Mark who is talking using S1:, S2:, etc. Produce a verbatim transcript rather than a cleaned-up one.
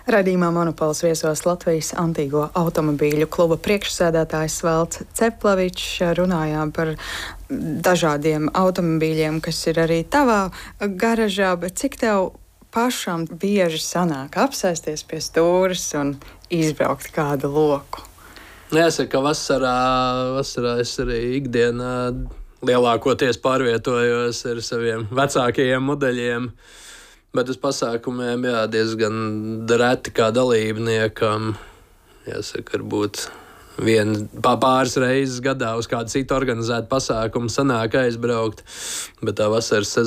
S1: Radījumā Monopols viesos Latvijas Antīgo automobīļu kluba priekšsēdētājs Valds Ceplavičs. Runājām par dažādiem automobīļiem, kas ir arī tavā garažā, bet cik tev pašam bieži sanāk apsēsties pie stūres un izbraukt kādu loku?
S2: Jāsaka, ka vasarā, vasarā es arī ikdienā lielākoties pārvietojos ar saviem vecākajiem modeļiem. Bet uz pasākumiem jā, diezgan reti kā dalībniekam. Jāsaka, varbūt vien, pāris reizes gadā uz kādu citu organizētu pasākumu sanāk aizbraukt. Bet tā vasaras sezona